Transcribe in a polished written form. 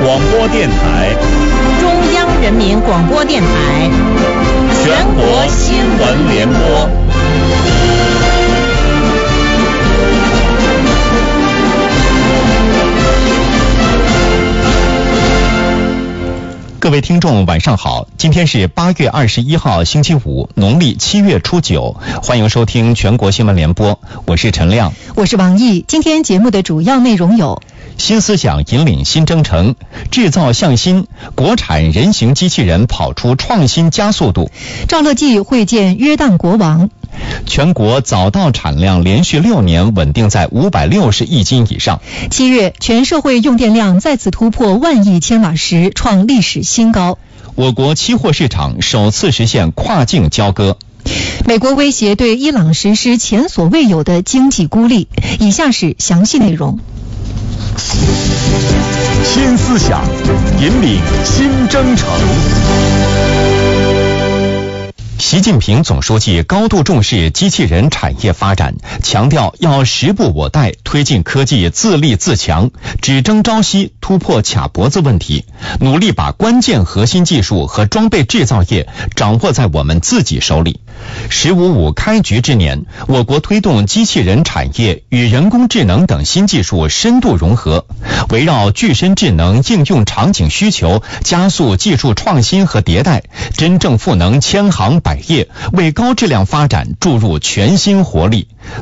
广播电台、 中央人民广播电台、 全国新闻联播。 各位听众晚上好，今天是8月21号星期五，农历7月初9，欢迎收听全国新闻联播，我是陈亮， 我是王毅。今天节目的主要内容有： 新思想引领新征程，制造向新，国产人形机器人跑出创新加速度； 赵乐际会见约旦国王； 全国早稻产量连续6年稳定在560亿斤以上 ；7月全社会用电量再次突破10000亿千瓦时，创历史新高； 我国期货市场首次实现跨境交割； 美国威胁对伊朗实施前所未有的经济孤立。以下是详细内容。 新思想引领新征程。 习近平总书记高度重视机器人产业发展，强调要时不我待，推进科技自立自强，只争朝夕，突破卡脖子问题，努力把关键核心技术和装备制造业掌握在我们自己手里。“15+5”开局之年，我国推动机器人产业与人工智能等新技术深度融合，围绕具身智能应用场景需求，加速技术创新和迭代，真正赋能千行百业，为高质量发展注入全新活力。